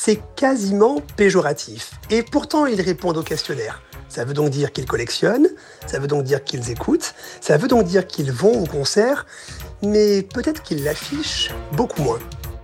c'est quasiment péjoratif. Et pourtant, ils répondent au questionnaire. Ça veut donc dire qu'ils collectionnent, ça veut donc dire qu'ils écoutent, ça veut donc dire qu'ils vont au concert, mais peut-être qu'ils l'affichent beaucoup moins.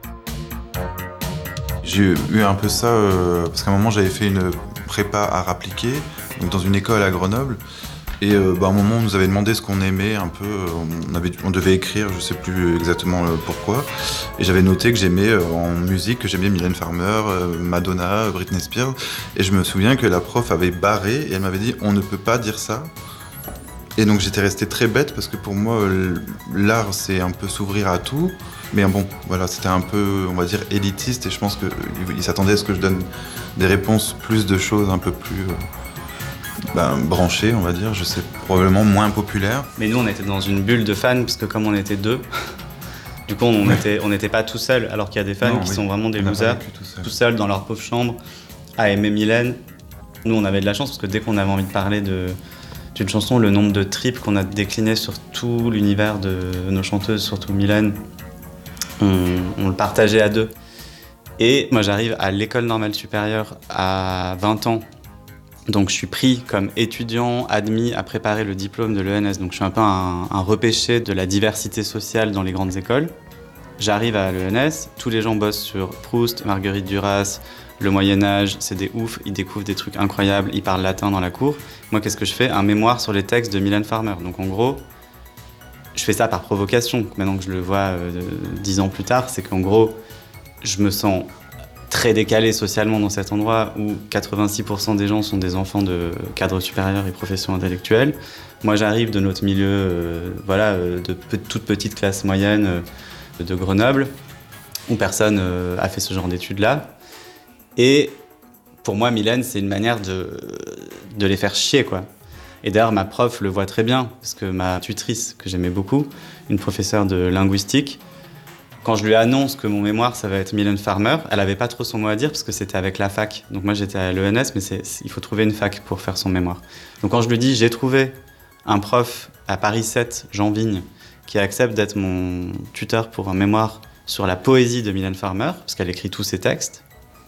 J'ai eu un peu ça, parce qu'à un moment j'avais fait une prépa art appliqué, donc dans une école à Grenoble. Et à un moment, on nous avait demandé ce qu'on aimait un peu. On devait écrire, je sais plus exactement pourquoi. Et j'avais noté que j'aimais en musique, que j'aimais Mylène Farmer, Madonna, Britney Spears. Et je me souviens que la prof avait barré et elle m'avait dit on ne peut pas dire ça. Et donc j'étais resté très bête parce que pour moi, l'art c'est un peu s'ouvrir à tout. Mais bon, voilà, c'était un peu, on va dire, élitiste. Et je pense qu'ils s'attendaient à ce que je donne des réponses, plus de choses un peu plus. Branché, on va dire, je sais, probablement moins populaire. Mais nous, on était dans une bulle de fans, parce que comme on était deux, du coup, on n'était pas tout seuls, alors qu'il y a des fans qui sont vraiment des losers, tout seuls dans leur pauvre chambre, à aimer Mylène. Nous, on avait de la chance, parce que dès qu'on avait envie de parler d'une chanson, le nombre de tripes qu'on a décliné sur tout l'univers de nos chanteuses, surtout Mylène, on le partageait à deux. Et moi, j'arrive à l'école normale supérieure à 20 ans, donc je suis pris comme étudiant admis à préparer le diplôme de l'ENS. Donc je suis un peu un repêché de la diversité sociale dans les grandes écoles. J'arrive à l'ENS, tous les gens bossent sur Proust, Marguerite Duras, le Moyen-Âge, c'est des oufs, ils découvrent des trucs incroyables, ils parlent latin dans la cour. Moi, qu'est-ce que je fais ? Un mémoire sur les textes de Mylène Farmer. Donc en gros, je fais ça par provocation. Maintenant que je le vois 10 ans plus tard, c'est qu'en gros, je me sens très décalé socialement dans cet endroit où 86% des gens sont des enfants de cadres supérieurs et professions intellectuelles. Moi, j'arrive de notre milieu, de toute petite classe moyenne de Grenoble, où personne a fait ce genre d'études-là. Et pour moi, Mylène, c'est une manière de les faire chier, quoi. Et d'ailleurs, ma prof le voit très bien, parce que ma tutrice, que j'aimais beaucoup, une professeure de linguistique, quand je lui annonce que mon mémoire, ça va être Mylène Farmer, elle n'avait pas trop son mot à dire parce que c'était avec la fac. Donc moi, j'étais à l'ENS, mais il faut trouver une fac pour faire son mémoire. Donc quand je lui dis, j'ai trouvé un prof à Paris 7, Jean Vigne, qui accepte d'être mon tuteur pour un mémoire sur la poésie de Mylène Farmer, parce qu'elle écrit tous ses textes,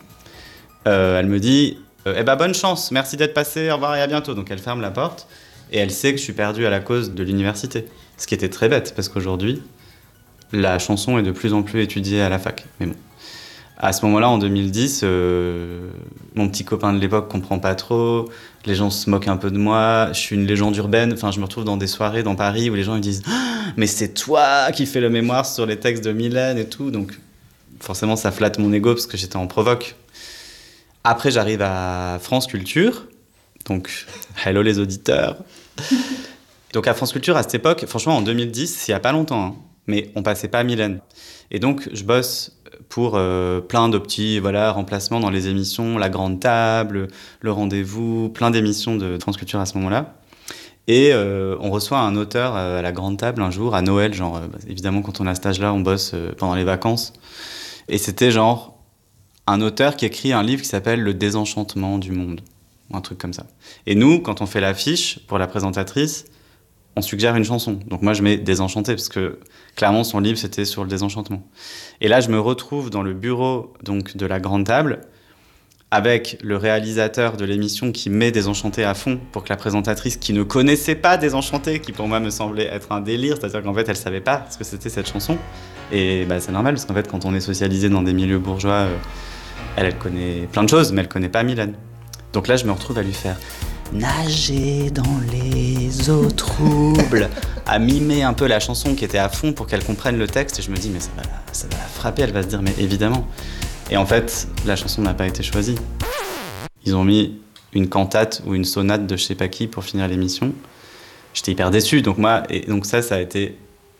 elle me dit bonne chance, merci d'être passé, au revoir et à bientôt. Donc elle ferme la porte et elle sait que je suis perdu à la cause de l'université. Ce qui était très bête, parce qu'aujourd'hui, la chanson est de plus en plus étudiée à la fac. Mais bon. À ce moment-là, en 2010, mon petit copain de l'époque comprend pas trop, les gens se moquent un peu de moi, je suis une légende urbaine, enfin je me retrouve dans des soirées dans Paris où les gens me disent « Mais c'est toi qui fais le mémoire sur les textes de Mylène et tout », donc forcément ça flatte mon ego parce que j'étais en provoque. Après j'arrive à France Culture, donc hello les auditeurs. Donc à France Culture, à cette époque, franchement en 2010, il y a pas longtemps, hein, mais on passait pas à Mylène. Et donc, je bosse pour plein de petits remplacements dans les émissions, La Grande Table, Le Rendez-vous, plein d'émissions de France Culture à ce moment-là. Et on reçoit un auteur à La Grande Table un jour, à Noël, évidemment, quand on a cet âge-là, on bosse pendant les vacances. Et c'était un auteur qui écrit un livre qui s'appelle Le désenchantement du monde, un truc comme ça. Et nous, quand on fait l'affiche pour la présentatrice, on suggère une chanson. Donc moi, je mets Désenchanté, parce que clairement, son livre, c'était sur le désenchantement. Et là, je me retrouve dans le bureau donc, de La Grande Table, avec le réalisateur de l'émission qui met Désenchanté à fond, pour que la présentatrice, qui ne connaissait pas Désenchanté, qui pour moi me semblait être un délire, c'est-à-dire qu'en fait, elle savait pas ce que c'était cette chanson. Et c'est normal, parce qu'en fait, quand on est socialisé dans des milieux bourgeois, elle connaît plein de choses, mais elle connaît pas Mylène. Donc là, je me retrouve à lui faire nager dans les eaux troubles, à mimer un peu la chanson qui était à fond pour qu'elle comprenne le texte. Et je me dis, mais ça va la frapper, elle va se dire, mais évidemment. Et en fait, la chanson n'a pas été choisie. Ils ont mis une cantate ou une sonate de je sais pas qui pour finir l'émission. J'étais hyper déçu. Donc ça a été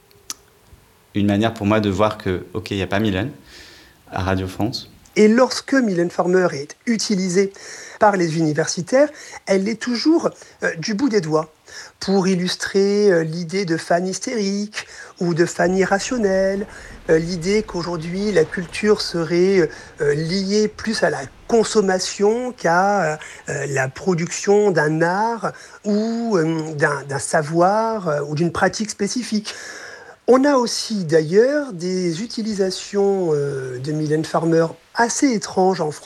une manière pour moi de voir que, ok, il n'y a pas Mylène à Radio France. Et lorsque Mylène Farmer est utilisée par les universitaires, elle est toujours du bout des doigts pour illustrer l'idée de fan hystérique ou de fan irrationnel, l'idée qu'aujourd'hui la culture serait liée plus à la consommation qu'à la production d'un art ou d'un savoir ou d'une pratique spécifique. On a aussi d'ailleurs des utilisations de Mylène Farmer assez étranges en France.